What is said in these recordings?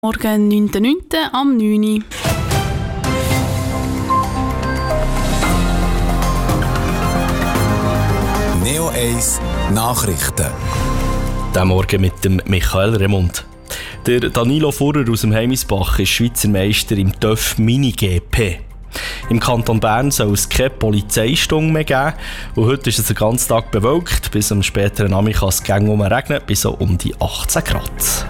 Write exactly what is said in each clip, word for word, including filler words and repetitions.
Morgen, neunter neunter am neun Uhr. Neo eins Nachrichten. Diesen Morgen mit dem Michael Remund. Der Danilo Furrer aus dem Heimisbach ist Schweizer Meister im T Ö F Mini G P. Im Kanton Bern soll es keine Polizeistunde mehr geben. Und heute ist es den ganzen Tag bewölkt. Bis am späteren Abend kann es gängig regnen, bis so um die achtzehn Grad.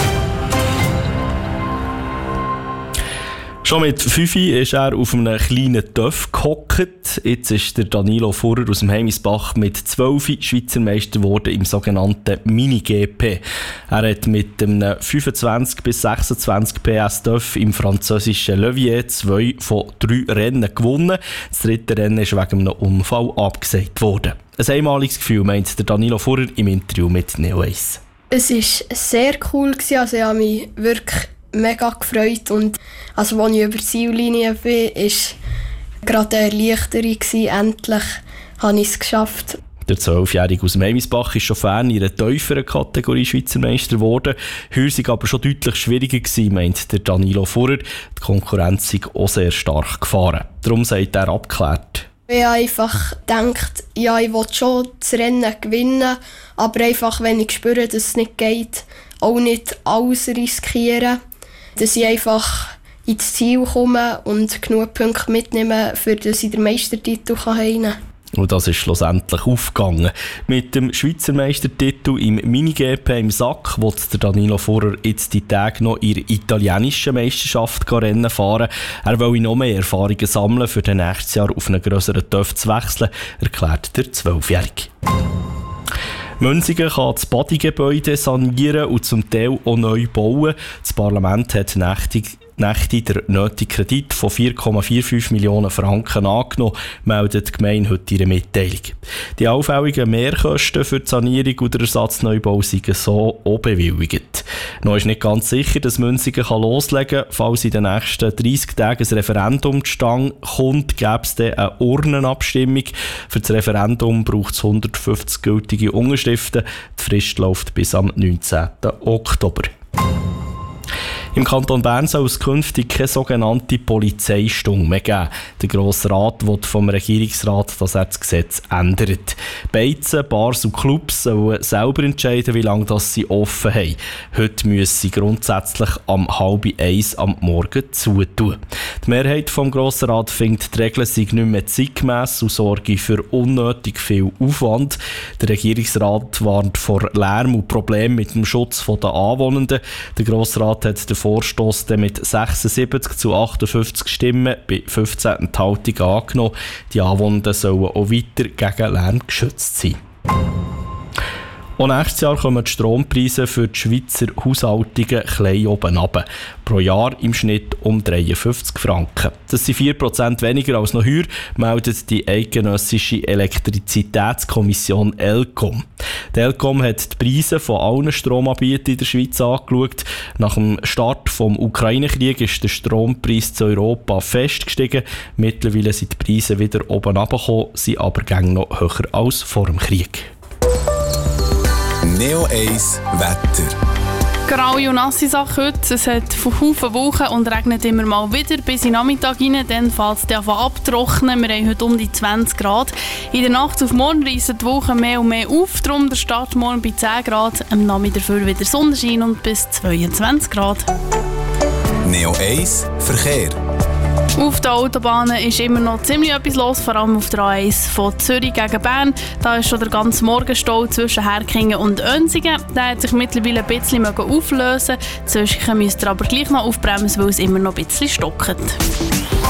Schon mit fünf ist er auf einem kleinen Töff gehockt. Jetzt ist der Danilo Furrer aus dem Heimisbach mit zwölf Schweizer Meister geworden im sogenannten Mini G P. Er hat mit einem fünfundzwanzig bis sechsundzwanzig P S Töff im französischen Levier zwei von drei Rennen gewonnen. Das dritte Rennen ist wegen einem Unfall abgesagt worden. Ein einmaliges Gefühl, meint der Danilo Furrer im Interview mit Neo eins. Es war sehr cool, also ich habe mich wirklich mega gefreut, und also als ich über die Ziellinie bin, war gerade eine Erleichterung. Endlich habe ich es geschafft. Der zwölfjährige aus dem Heimisbach ist schon Fan in einer tieferen Kategorie Schweizer Meister geworden. Heuer sei aber schon deutlich schwieriger gewesen, meint der Danilo Furrer. Die Konkurrenz sei auch sehr stark gefahren. Darum sagt er abgeklärt. Ich habe einfach gedacht, ja, ich will schon das Rennen gewinnen, aber einfach, wenn ich spüre, dass es nicht geht, auch nicht alles riskieren. Dass ich einfach ins Ziel komme und genug Punkte mitnehme, für dass ich den Meistertitel heimnehmen kann. Und das ist schlussendlich aufgegangen. Mit dem Schweizer Meistertitel im Mini-G P im Sack will der Danilo Furrer jetzt die Tage noch in der italienischen Meisterschaft Rennen fahren. Er will noch mehr Erfahrungen sammeln, für das nächste Jahr auf einen grösseren Töff zu wechseln, erklärt der zwölfjährige. Münzigen kann das Badi-Gebäude sanieren und zum Teil auch neu bauen. Das Parlament hat nächtig Nächte der nötige Kredit von vier Komma fünfundvierzig Millionen Franken angenommen, meldet die Gemeinde heute ihre Mitteilung. Die allfälligen Mehrkosten für die Sanierung und den Ersatzneubau sind so auch bewilligt. Noch ist nicht ganz sicher, dass Münzigen kann loslegen kann. Falls in den nächsten dreissig Tagen ein Referendum zustande kommt, gäbe es dann eine Urnenabstimmung. Für das Referendum braucht es hundertfünfzig gültige Unterschriften. Die Frist läuft bis am neunzehnten Oktober. Im Kanton Bern soll es künftig keine sogenannte Polizeistunde mehr geben. Der Grosse Rat will vom Regierungsrat, dass er das Gesetz ändert. Beizen, Bars und Clubs sollen selber entscheiden, wie lange das sie offen haben. Heute müssen sie grundsätzlich am halb eins am Morgen zutun. Die Mehrheit vom Grossen Rat findet, die Regeln seien nicht mehr zeitgemäss und sorgen für unnötig viel Aufwand. Der Regierungsrat warnt vor Lärm und Problemen mit dem Schutz der Anwohnenden. Der Grosse Rat hat den Vorstoss mit sechsundsiebzig zu achtundfünfzig Stimmen bei fünfzehn Enthaltungen angenommen. Die Anwohner sollen auch weiter gegen Lärm geschützt sein. Auch nächstes Jahr kommen die Strompreise für die Schweizer Haushaltungen klein oben runter. Pro Jahr im Schnitt um dreiundfünfzig Franken. Das sind vier Prozent weniger als noch heuer, meldet die eidgenössische Elektrizitätskommission ELCOM. Die ELCOM hat die Preise von allen Stromanbietern in der Schweiz angeschaut. Nach dem Start des Ukraine-Kriegs ist der Strompreis zu Europa fest gestiegen. Mittlerweile sind die Preise wieder oben runtergekommen, sind aber gängig noch höher als vor dem Krieg. Neo eins Wetter. Graue und nasse Sache heute. Es hat von Haufen Wolken und regnet immer mal wieder bis in den Nachmittag rein. Dann fällt es davon abtrocknen. Wir haben heute um die zwanzig Grad. In der Nacht auf morgen reissen die Wolken mehr und mehr auf. Darum der Start morgen bei zehn Grad. Am Nachmittag dafür wieder Sonnenschein und bis zweiundzwanzig Grad. Neo eins Verkehr. Auf den Autobahnen ist immer noch ziemlich etwas los, vor allem auf der A eins von Zürich gegen Bern. Da ist schon der ganze Morgenstau zwischen Herkingen und Önsingen. Der hat sich mittlerweile ein bisschen auflösen. Zwischen müsst ihr aber gleich noch aufbremsen, weil es immer noch ein bisschen stockt.